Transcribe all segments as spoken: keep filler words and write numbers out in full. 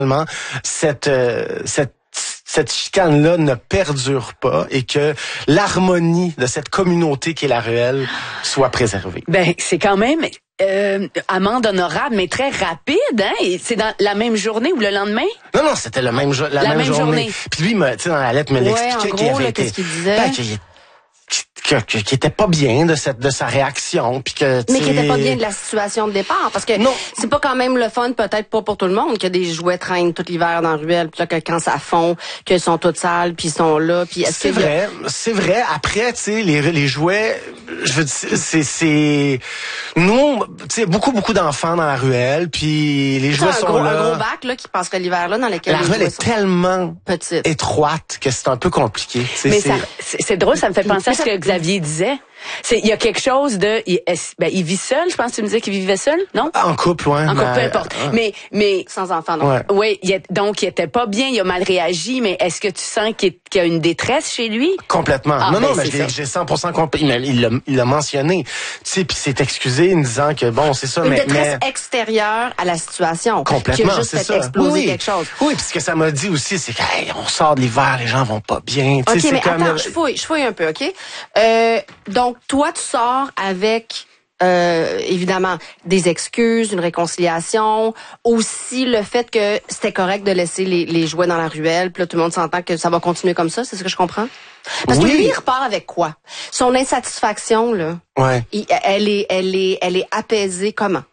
cette euh, cette cette chicane-là ne perdure pas et que l'harmonie de cette communauté qui est la ruelle soit préservée. Ben, c'est quand même euh, amende honorable, mais très rapide, hein? Et c'est dans la même journée ou le lendemain? Non, non, c'était le même jo- la, la même, même journée. journée. Puis lui, me, tu sais, dans la lettre, me Ouais, l'expliquait en qu'il gros, avait là, été... qu'est-ce qu'il disait? Ben, qu'il que, que, qui était pas bien de cette de sa réaction puis que mais qui était pas bien de la situation de départ parce que non. C'est pas quand même le fun, peut-être pas pour tout le monde, que des jouets traînent tout l'hiver dans la ruelle, puis là que quand ça fond, qu'ils sont toutes sales, puis ils sont là, puis est-ce c'est que vrai, a... c'est vrai. Après, tu sais, les les jouets, je veux dire, c'est c'est nous, tu sais, beaucoup beaucoup d'enfants dans la ruelle, puis les jouets un sont gros, là. Un gros bac là qui passerait l'hiver là dans lequel la les ruelle jouets est sont tellement petites, étroite que c'est un peu compliqué. Mais c'est... ça, c'est, c'est drôle, ça me fait penser à ce que Xavier disait. C'est, il y a quelque chose de, il, ben, il vit seul, je pense que tu me disais qu'il vivait seul, non? En couple, ouais. En couple, ben, peu importe. euh, Mais, mais. sans enfant, non. Ouais. Oui, il est, donc il était pas bien, il a mal réagi, mais est-ce que tu sens qu'il, qu'il y a une détresse chez lui? Complètement. Ah, non, ben, non, mais c'est j'ai, ça. j'ai cent pour cent compris. Il, il, l'a, il l'a mentionné. Tu sais, puis s'est excusé en disant que bon, c'est ça, Une mais. détresse mais... extérieure à la situation. Complètement, qui a juste c'est fait ça. exploser oui, quelque chose. Oui, puis ce que ça m'a dit aussi, c'est que hey, on sort de l'hiver, les gens vont pas bien. Tu OK, sais, c'est mais comme attends, le- je fouille, je fouille un peu, OK? Euh, donc, toi, tu sors avec, euh, évidemment, des excuses, une réconciliation, aussi le fait que c'était correct de laisser les, les jouets dans la ruelle, puis là, tout le monde s'entend que ça va continuer comme ça, c'est ce que je comprends? Parce Oui. que lui, il repart avec quoi? Son insatisfaction, là, Ouais. il- elle est, elle est, elle est apaisée comment?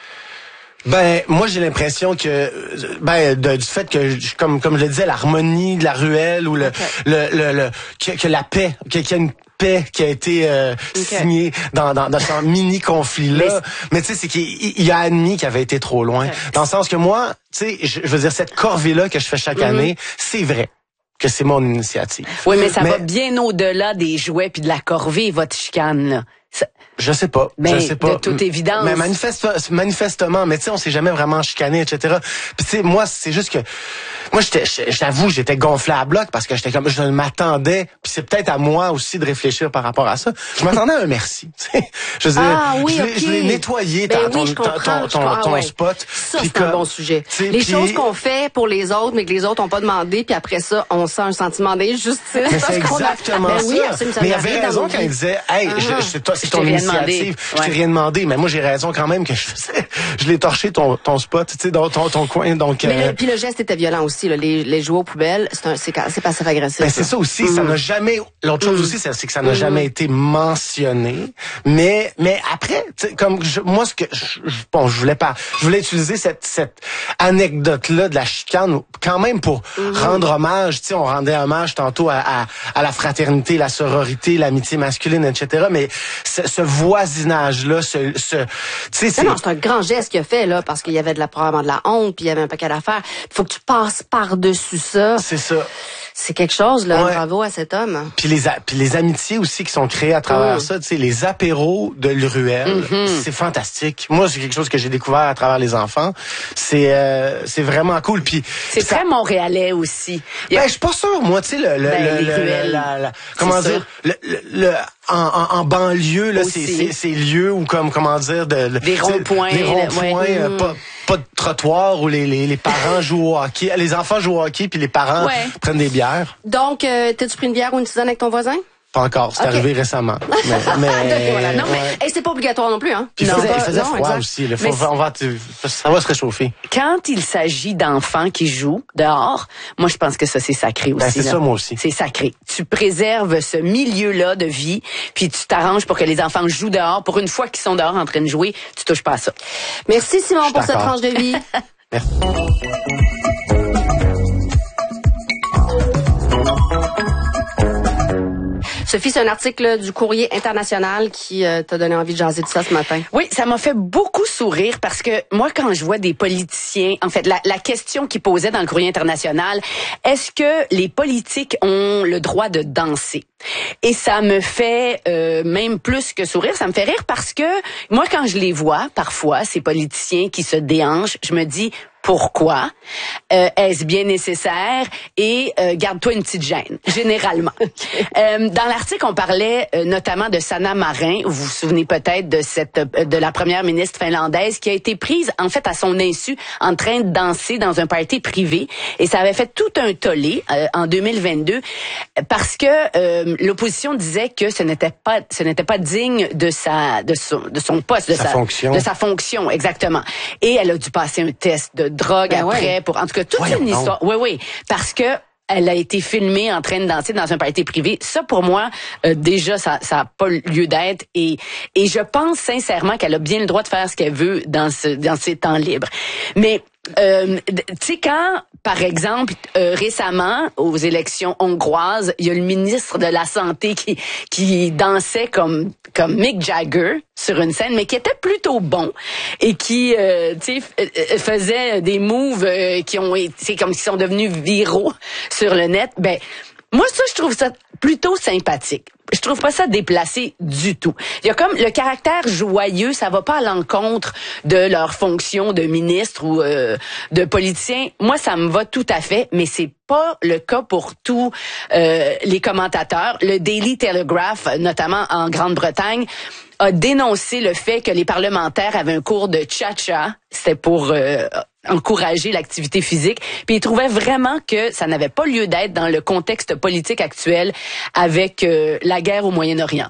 Ben, moi, j'ai l'impression que, ben, de- du fait que, je- comme, comme je le disais, l'harmonie de la ruelle ou le, Okay. le, le, le- que, que la paix, que- qu'il y a une paix qui a été euh, Okay. signée dans, dans, dans ce mini conflit-là. Mais, tu sais, c'est qu'il il a admis qu'il avait été trop loin. Okay. Dans le sens que moi, tu sais, je, je veux dire, cette corvée-là que je fais chaque Mm-hmm. année, c'est vrai que c'est mon initiative. Oui, mais ça Mais- va bien au-delà des jouets puis de la corvée, votre chicane, là. Ça- Je sais pas. Ben, je sais pas. de toute évidence. Mais manifeste, manifestement, mais tu sais, on s'est jamais vraiment chicané, et cetera. Puis tu sais, moi, c'est juste que, moi, j'étais, j'avoue, j'étais gonflé à bloc parce que j'étais comme, je m'attendais. Puis c'est peut-être à moi aussi de réfléchir par rapport à ça. Je m'attendais à un merci. tu sais. Je veux dire, Ah oui, je, l'ai, ok. je l'ai nettoyé Ben ta- oui, ton, je ton, comprends, ton, je ton, comprends, ton ouais. spot. Ça, Puis c'est un comme- bon sujet. tu sais, Les puis- choses qu'on fait pour les autres, mais que les autres ont pas demandé, puis après ça, on sent un sentiment d'injustice. Mais parce c'est qu'on a- exactement ben ça. oui, absolument, ça mais il m'arrive avait dans raison nos quand vies. il disait, hey, Uh-huh. je, c'est toi, c'est Je ton t'ai rien initiative. demandé. Je t'ai Ouais. rien demandé. Mais moi, j'ai raison quand même que je faisais, je l'ai torché ton, ton spot, tu sais, dans ton, ton coin. Donc, Mais euh, le, puis le geste était violent aussi, là. Les, les jouets aux poubelles, c'est un, c'est, c'est passif-agressif. ben, c'est ça aussi, ça Mm. n'a jamais, l'autre chose Mm. aussi, c'est, c'est que ça n'a jamais été mentionné. Mais, mais après, tu sais, comme je, moi, ce que, je, je- bon, je voulais pas, je voulais utiliser cette, cette anecdote-là de la chicane, quand même pour rendre hommage, tu sais, on rendait hommage tantôt à, à, à la fraternité, la sororité, l'amitié masculine, et cetera. Mais ce, ce voisinage-là, ce, ce, tu sais, c'est, Non, non, c'est un grand geste qu'il a fait, là, parce qu'il y avait de la, probablement de la honte, puis il y avait un paquet d'affaires. Il faut que tu passes par-dessus ça. c'est ça. C'est quelque chose, là. Ouais. Bravo à cet homme. Puis les, a- puis les amitiés aussi qui sont créées à travers Mm. ça, tu sais, les apéros de l'Ruelle, c'est fantastique. Moi, c'est quelque chose que j'ai découvert à travers les enfants. C'est euh, c'est vraiment cool. Puis C'est ça- très montréalais aussi. Il y a- Ben, je suis pas sûr, moi, tu sais, le, le, Ben, le, les le- ruelles. la- la- comment C'est dire, le, le, le- en, en, en banlieue, là, c'est, Aussi. c'est, c'est lieux où, comme, comment dire, de, le- Des tu sais, ronds-points, des ronds-points, ouais. euh, pas, pas de trottoir où les, les, les parents jouent au hockey, les enfants jouent au hockey puis les parents Ouais. prennent des bières. Donc, euh, t'as-tu pris une bière ou une tisane avec ton voisin? Pas encore, c'est Ok. arrivé récemment. Mais, mais Ok, voilà. Non, ouais. mais hey, c'est pas obligatoire non plus, hein? Puis il Non, faisait, pas- il faisait non, froid exact. aussi. Là. Faut, Mais on va, ça va se réchauffer. Quand il s'agit d'enfants qui jouent dehors, moi, je pense que ça, c'est sacré aussi. Ben, c'est là. ça, moi aussi. C'est sacré. Tu préserves ce milieu-là de vie, puis tu t'arranges pour que les enfants jouent dehors. Pour une fois qu'ils sont dehors en train de jouer, tu touches pas à ça. Merci, Simon, suis pour cette d'accord. tranche de vie. Merci. Sophie, c'est un article du Courrier international qui euh, t'a donné envie de jaser de ça ce matin. Oui, ça m'a fait beaucoup sourire parce que moi, quand je vois des politiciens, en fait, la, la question qu'ils posaient dans le Courrier international, est-ce que les politiques ont le droit de danser? Et ça me fait euh, même plus que sourire, ça me fait rire parce que moi, quand je les vois, parfois, ces politiciens qui se déhanchent, je me dis, pourquoi, euh, est-ce bien nécessaire et euh, garde-toi une petite gêne, généralement. euh, dans l'article, on parlait euh, notamment de Sanna Marin. Vous vous souvenez peut-être de cette euh, de la première ministre finlandaise qui a été prise en fait à son insu en train de danser dans un party privé et ça avait fait tout un tollé euh, en deux mille vingt-deux parce que euh, l'opposition disait que ce n'était pas ce n'était pas digne de sa de son de son poste de sa, sa fonction de sa fonction exactement et elle a dû passer un test de drogue ben après ouais. pour en tout cas toute Voyons une histoire. donc. Oui oui, parce que elle a été filmée en train de danser dans un party privé. Ça, pour moi, euh, déjà, ça ça a pas lieu d'être. Et et je pense sincèrement qu'elle a bien le droit de faire ce qu'elle veut dans ce dans ses temps libres. Mais euh, tu sais, quand, par exemple, euh, récemment, aux élections hongroises, il y a le ministre de la Santé qui qui dansait comme comme Mick Jagger sur une scène, mais qui était plutôt bon et qui, euh, tu sais, faisait des moves euh, qui ont été, comme qui sont devenus viraux sur le net. Ben, moi, ça, je trouve ça plutôt sympathique. Je trouve pas ça déplacé du tout. Il y a comme le caractère joyeux, ça va pas à l'encontre de leur fonction de ministre ou euh, de politicien. Moi, ça me va tout à fait, mais c'est pas le cas pour tous euh, les commentateurs. Le Daily Telegraph, notamment en Grande-Bretagne, a dénoncé le fait que les parlementaires avaient un cours de cha-cha. C'était pour euh, encourager l'activité physique. Puis ils trouvaient vraiment que ça n'avait pas lieu d'être dans le contexte politique actuel avec euh, la guerre au Moyen-Orient.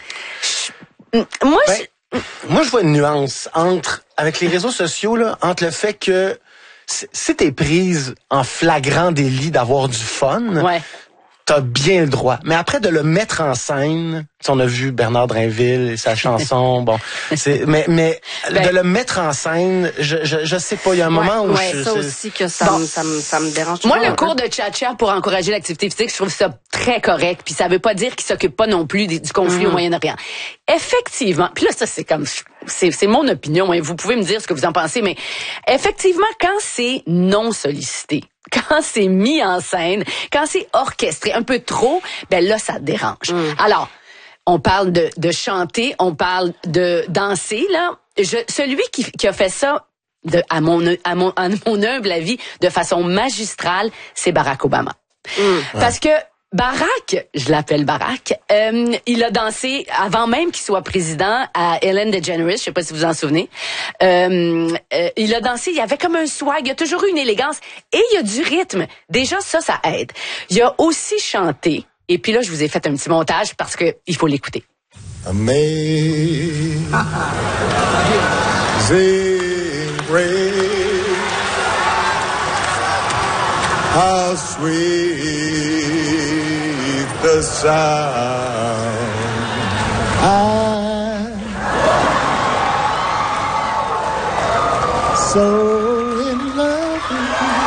Je, moi, Ben, je, moi, je vois une nuance entre, avec les réseaux sociaux, là, entre le fait que si t'es prise en flagrant délit d'avoir du fun, ouais. t'as bien le droit. Mais après, de le mettre en scène, on a vu Bernard Drinville et sa chanson, bon, c'est, mais, mais ben, de le mettre en scène, je, je, je sais pas, il y a un moment ouais, où ouais, je... ça c'est... aussi que ça, bon. me, ça, me, ça me dérange. Moi, le cours de cha-cha pour encourager l'activité physique, je trouve ça très correct. Puis ça veut pas dire qu'il s'occupe pas non plus du conflit mm-hmm. au Moyen-Orient. Effectivement, puis là, ça, c'est comme... C'est, c'est mon opinion, hein, vous pouvez me dire ce que vous en pensez, mais effectivement, quand c'est non sollicité, quand c'est mis en scène, quand c'est orchestré un peu trop, ben là, ça dérange. Mm. Alors, on parle de, de chanter, on parle de danser, là. Je, celui qui, qui a fait ça, de, à, mon, à, mon, à mon humble avis, de façon magistrale, c'est Barack Obama. Mm. Parce que Barack, je l'appelle Barack, euh, il a dansé avant même qu'il soit président à Ellen DeGeneres, je sais pas si vous en souvenez. Euh, euh, il a dansé, il y avait comme un swag, il y a toujours eu une élégance et il y a du rythme. Déjà ça, ça aide. Il a aussi chanté et puis là je vous ai fait un petit montage parce que il faut l'écouter. Amazing grace, how sweet the sound. I so